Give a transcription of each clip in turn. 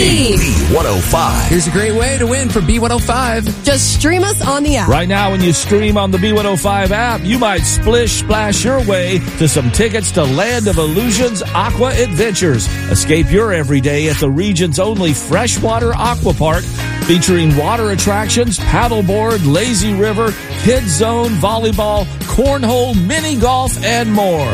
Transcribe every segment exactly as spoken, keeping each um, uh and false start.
B one oh five. Here's a great way to win for B one oh five. Just stream us on the app. Right now, when you stream on the B one oh five app, you might splish splash your way to some tickets to Land of Illusions Aqua Adventures. Escape your everyday at the region's only freshwater aqua park, featuring water attractions, paddleboard, lazy river, kids zone, volleyball, cornhole, mini golf, and more.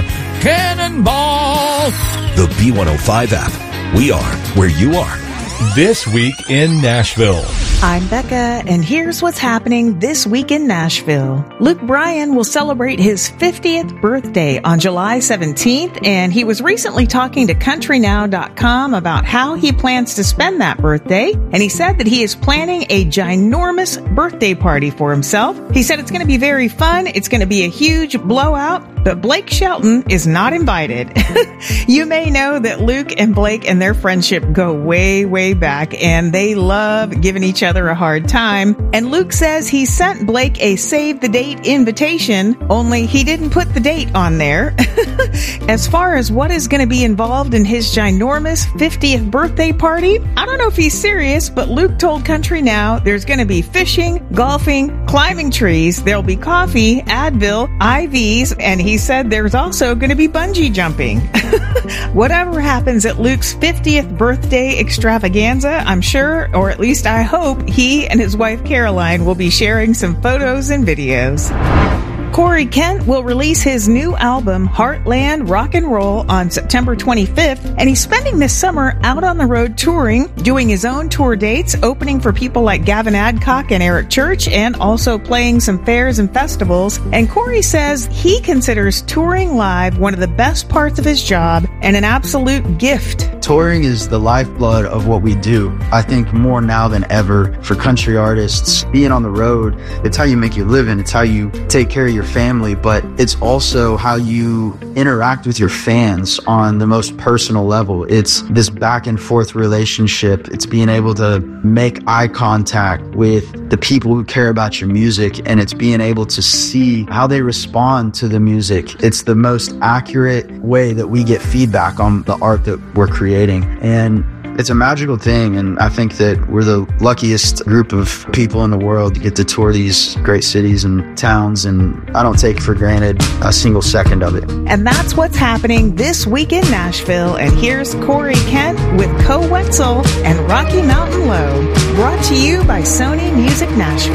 Cannonball! The B one oh five app. We are where you are. This week in Nashville. I'm Becca, and here's what's happening this week in Nashville. Luke Bryan will celebrate his fiftieth birthday on July seventeenth, and he was recently talking to country now dot com about how he plans to spend that birthday, and he said that he is planning a ginormous birthday party for himself. He said it's going to be very fun, it's going to be a huge blowout, but Blake Shelton is not invited. You may know that Luke and Blake and their friendship go way, way back, and they love giving each other a hard time. And Luke says he sent Blake a save the date invitation, only he didn't put the date on there. As far as what is going to be involved in his ginormous fiftieth birthday party, I don't know if he's serious, but Luke told Country Now there's going to be fishing, golfing, climbing trees, there'll be coffee, Advil, I Vs, and he said there's also going to be bungee jumping. Whatever happens at Luke's fiftieth birthday extravaganza, I'm sure, or at least I hope, he and his wife Caroline will be sharing some photos and videos. Corey Kent will release his new album, Heartland Rock and Roll, on September twenty-fifth, and he's spending this summer out on the road touring, doing his own tour dates, opening for people like Gavin Adcock and Eric Church, and also playing some fairs and festivals. And Corey says he considers touring live one of the best parts of his job and an absolute gift. Touring is the lifeblood of what we do. I think more now than ever for country artists, being on the road, it's how you make your living, it's how you take care of your family, but it's also how you interact with your fans on the most personal level. It's this back and forth relationship. It's being able to make eye contact with the people who care about your music, and it's being able to see how they respond to the music. It's the most accurate way that we get feedback on the art that we're creating. And it's a magical thing, and I think that we're the luckiest group of people in the world to get to tour these great cities and towns, and I don't take for granted a single second of it. And that's what's happening this week in Nashville, and here's Corey Kent with Co Wetzel and Rocky Mountain Low, brought to you by Sony Music Nashville.